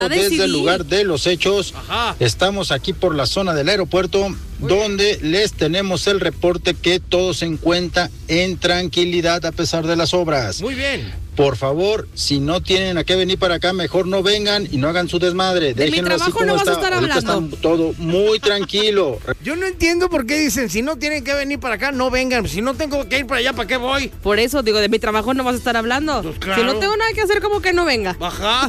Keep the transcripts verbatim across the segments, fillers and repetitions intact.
Desde el lugar de los hechos. Ajá. Estamos aquí por la zona del aeropuerto, muy donde bien. Les tenemos el reporte que todo se encuentra en tranquilidad a pesar de las obras. Muy bien. Por favor, si no tienen a qué venir para acá, mejor no vengan y no hagan su desmadre. De Déjenlo mi trabajo así como no vas está. a estar Ahorita hablando. está todo muy tranquilo. Yo no entiendo por qué dicen, si no tienen que venir para acá, no vengan. Si no tengo que ir para allá, ¿para qué voy? Por eso, digo, de mi trabajo no vas a estar hablando. Pues claro. Si no tengo nada que hacer, como que no venga. Ajá.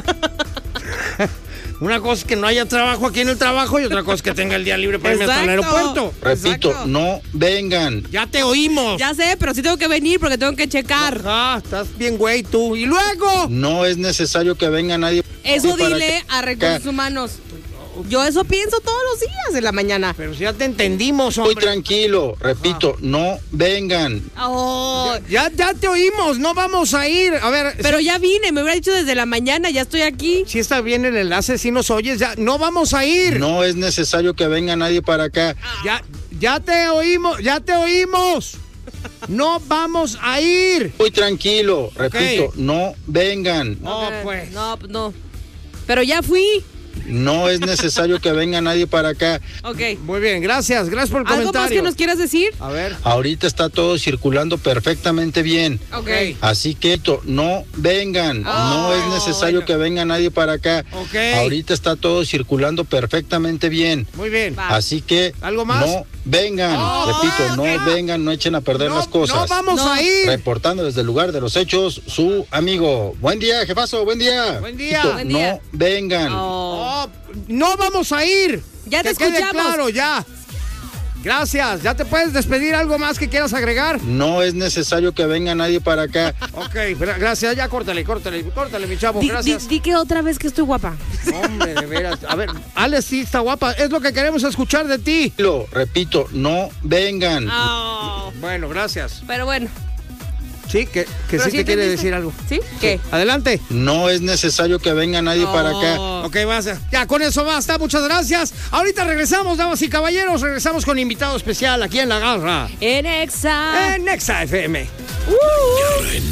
Una cosa es que no haya trabajo aquí en el trabajo y otra cosa es que tenga el día libre para irme hasta el aeropuerto. Repito, Exacto. no vengan. Ya te oímos. Ya sé, pero sí tengo que venir porque tengo que checar. Ajá, estás bien güey tú. ¿Y luego? No es necesario que venga nadie. Eso para dile que- a Recursos Humanos. Yo eso pienso todos los días en la mañana. Pero si ya te entendimos, Muy hombre. tranquilo, repito, no vengan. Oh, Ya, ya te oímos, no vamos a ir. A ver, pero si, ya vine, me hubiera dicho desde la mañana, ya estoy aquí. si está bien el enlace, si nos oyes, ya no vamos a ir. No es necesario que venga nadie para acá. Ya, ya te oímos, ya te oímos. No vamos a ir. Muy tranquilo, repito, Ok. no vengan. No, Ok, pues. No, pues no. Pero ya fui. No es necesario que venga nadie para acá. Ok. Muy bien, gracias, gracias por el ¿Algo comentario. más que nos quieras decir? A ver. Ahorita está todo circulando perfectamente bien. Ok. Así que to- no vengan. No es necesario bueno. que venga nadie para acá. Ok. Ahorita está todo circulando perfectamente bien. Muy bien. Va. Así que ¿Algo más? no vengan. Oh, Repito, no ok. vengan, no echen a perder No, las cosas. no vamos No. a ir. Reportando desde el lugar de los hechos, su amigo. Buen día, jefazo, buen día. Buen día. Repito, Buen día. No vengan. Oh. Oh, no vamos a ir. Ya te Que quede escuchamos. claro, ya. Gracias. ¿Ya te puedes despedir? ¿Algo más que quieras agregar? No es necesario que venga nadie para acá. Ok, gra- gracias. Ya córtale, córtale, córtale, mi chavo. Di, di, Gracias. di que otra vez que estoy guapa. Hombre, de veras. A ver, Alex sí está guapa. Es lo que queremos escuchar de ti. Lo repito, no vengan. Oh. Bueno, gracias. Pero bueno. Sí, que, que Pero sí te quiere entendiste. decir algo. ¿Sí? ¿Qué? Adelante. No es necesario que venga nadie para acá. Oh. Ok, vas. Ya, con eso basta. Muchas gracias. Ahorita regresamos, damas y caballeros. Regresamos con invitado especial aquí en La Garra. En Exa. En Nexa F M. Uh. En